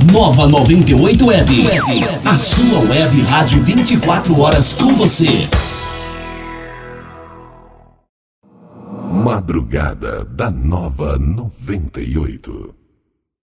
Nova 98 Web. A sua web rádio 24 horas com você. Madrugada da Nova 98.